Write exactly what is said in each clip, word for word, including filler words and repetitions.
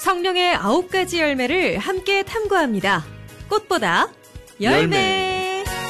성령의 아홉 가지 열매를 함께 탐구합니다. 꽃보다 열매. 열매.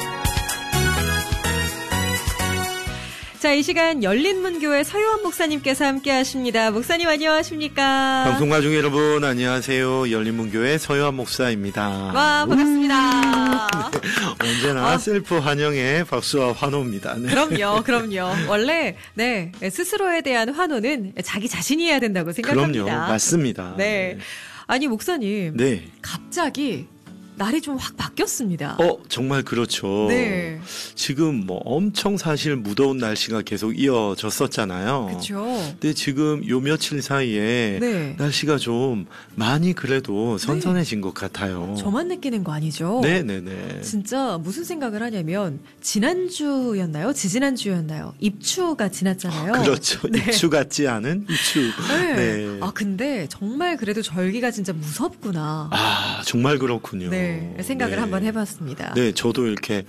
자, 이 시간 열린문교회 서유원 목사님께서 함께 하십니다. 목사님 안녕하십니까? 방송가 중 여러분 안녕하세요. 열린문교회 서유원 목사입니다. 와, 반갑습니다. 네, 언제나 어. 셀프 환영의 박수와 환호입니다. 네. 그럼요, 그럼요. 원래 네 스스로에 대한 환호는 자기 자신이 해야 된다고 생각합니다. 그럼요, 맞습니다. 네, 네. 아니 목사님, 네. 갑자기 날이 좀 확 바뀌었습니다. 어, 정말 그렇죠. 네. 지금 뭐 엄청 사실 무더운 날씨가 계속 이어졌었잖아요. 그렇죠. 근데 지금 요 며칠 사이에 네. 날씨가 좀 많이 그래도 선선해진 네. 것 같아요. 저만 느끼는 거 아니죠? 네네네. 진짜 무슨 생각을 하냐면 지난주였나요? 지지난주였나요? 입추가 지났잖아요. 아, 그렇죠. 네. 입추 같지 않은 입추. 네. 네. 아 근데 정말 그래도 절기가 진짜 무섭구나. 아 정말 그렇군요. 네. 생각을 네. 한번 해봤습니다. 네, 저도 이렇게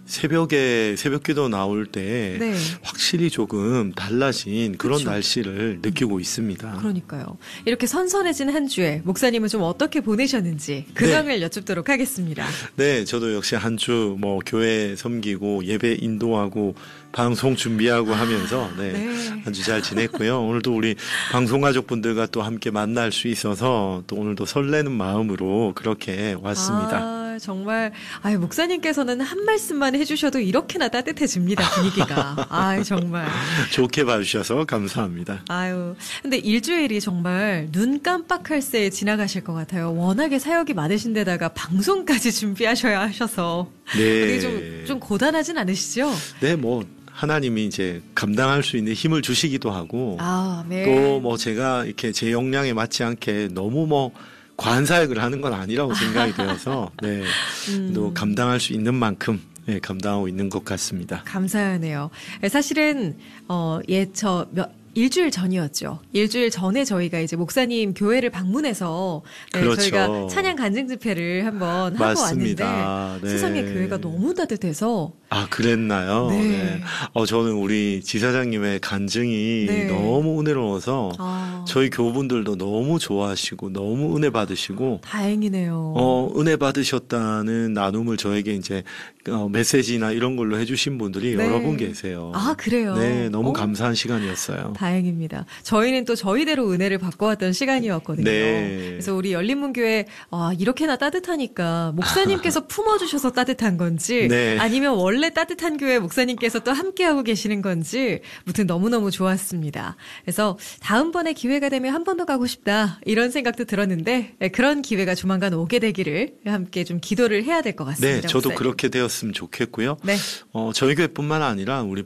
새벽에 새벽기도 나올 때 네. 확실히 조금 달라진 그런 그렇죠. 날씨를 느끼고 있습니다. 그러니까요. 이렇게 선선해진 한 주에 목사님은 좀 어떻게 보내셨는지 근황을 네. 여쭙도록 하겠습니다. 네, 저도 역시 한 주 뭐 교회 섬기고 예배 인도하고 방송 준비하고 하면서 네, 네. 한 주 잘 지냈고요. 오늘도 우리 방송 가족분들과 또 함께 만날 수 있어서 또 오늘도 설레는 마음으로 그렇게 왔습니다. 아, 정말 아유, 목사님께서는 한 말씀만 해주셔도 이렇게나 따뜻해집니다. 분위기가. 아, 정말 좋게 봐주셔서 감사합니다. 아유, 근데 일주일이 정말 눈 깜빡할 새에 지나가실 것 같아요. 워낙에 사역이 많으신데다가 방송까지 준비하셔야 하셔서 네, 좀, 좀 고단하진 않으시죠? 네, 뭐. 하나님이 이제 감당할 수 있는 힘을 주시기도 하고 아, 네. 또 뭐 제가 이렇게 제 역량에 맞지 않게 너무 뭐 과한 사역을 하는 건 아니라고 생각이 되어서 네, 음. 또 감당할 수 있는 만큼 네, 감당하고 있는 것 같습니다. 감사하네요. 사실은 어, 예, 저 몇 일주일 전이었죠. 일주일 전에 저희가 이제 목사님 교회를 방문해서 네, 그렇죠. 저희가 찬양 간증 집회를 한번 하고 맞습니다. 왔는데 네. 세상에 교회가 너무 따뜻해서 아 그랬나요? 네. 네. 어 저는 우리 지사장님의 간증이 네. 너무 은혜로워서 아. 저희 교우분들도 너무 좋아하시고 너무 은혜 받으시고 다행이네요. 어 은혜 받으셨다는 나눔을 저에게 이제 어, 메시지나 이런 걸로 해주신 분들이 네. 여러 분 계세요. 아 그래요? 네, 너무 어? 감사한 시간이었어요. 다행입니다. 저희는 또 저희대로 은혜를 받고 왔던 시간이었거든요. 네. 그래서 우리 열린문교회 아, 이렇게나 따뜻하니까 목사님께서 품어주셔서 따뜻한 건지 네. 아니면 원래 따뜻한 교회 목사님께서 또 함께하고 계시는 건지 무튼 너무너무 좋았습니다. 그래서 다음번에 기회가 되면 한 번 더 가고 싶다 이런 생각도 들었는데 그런 기회가 조만간 오게 되기를 함께 좀 기도를 해야 될 것 같습니다. 네, 저도 목사님. 그렇게 되었으면 좋겠고요. 네. 어, 저희 교회뿐만 아니라 우리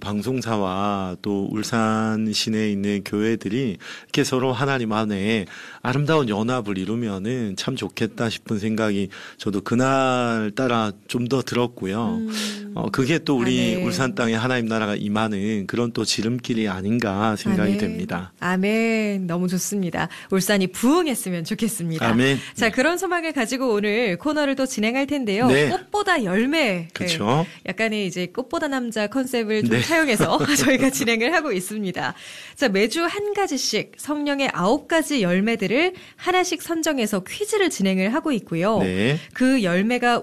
방송사와 또 울산 시내에 있는 교회들이 이렇게 서로 하나님 안에 아름다운 연합을 이루면은 참 좋겠다 싶은 생각이 저도 그날 따라 좀 더 들었고요. 음. 어, 그게 또 우리 아멘. 울산 땅에 하나님 나라가 임하는 그런 또 지름길이 아닌가 생각이 아멘. 됩니다. 아멘. 너무 좋습니다. 울산이 부흥했으면 좋겠습니다. 아멘. 자, 그런 소망을 가지고 오늘 코너를 또 진행할 텐데요. 네. 꽃보다 열매. 그렇죠. 네. 약간의 이제 꽃보다 남자 컨셉을 좀 네. 사용해서 저희가 진행을 하고 있습니다. 자, 매주 한 가지씩 성령의 아홉 가지 열매들을 하나씩 선정해서 퀴즈를 진행을 하고 있고요. 네. 그 열매가